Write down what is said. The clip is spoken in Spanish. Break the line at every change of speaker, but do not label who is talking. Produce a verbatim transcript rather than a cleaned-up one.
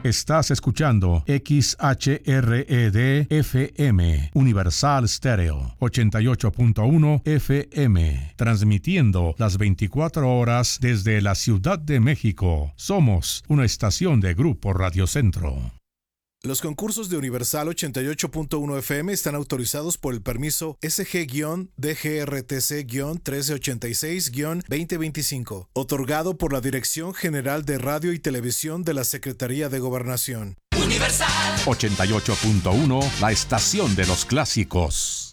Estás escuchando X H R E D F M, Universal Stereo, ochenta y ocho punto uno F M, transmitiendo las veinticuatro horas desde la Ciudad de México. Somos una estación de Grupo Radio Centro.
Los concursos de Universal ochenta y ocho punto uno F M están autorizados por el permiso S G D G R T C trece ochenta y seis veinte veinticinco, otorgado por la Dirección General de Radio y Televisión de la Secretaría de Gobernación.
Universal
ochenta y ocho punto uno, la estación de los clásicos.